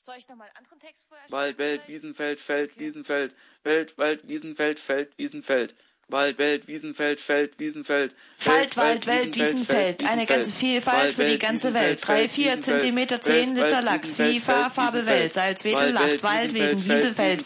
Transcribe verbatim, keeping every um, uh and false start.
Soll ich nochmal einen anderen Text vorher Wald, Welt, Wiesenfeld, Feld, okay. Wiesenfeld, Welt, Wald, Wiesenfeld, Feld, Wiesenfeld. Wald, Welt, Wiesenfeld, Feld, Wiesenfeld. Wald, Wald, Welt, Wiesenfeld. Eine ganze Vielfalt für die ganze Welt. Drei, vier Zentimeter, zehn Liter Lachs. FIFA, Farbe, Welt. Salzwedel, Lacht, Wald, Wegen, Wiesenfeld.